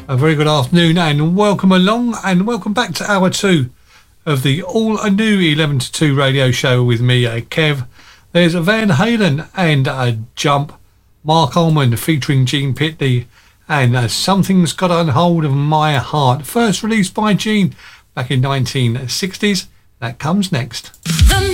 A very good afternoon and welcome along and welcome back to hour 2 of the all new 11 to 2 radio show with me, Kev. There's Van Halen and Jump, Mark Almond featuring Gene Pitney, and Something's Got a Hold of My Heart, first released by Gene back in 1960s. That comes next.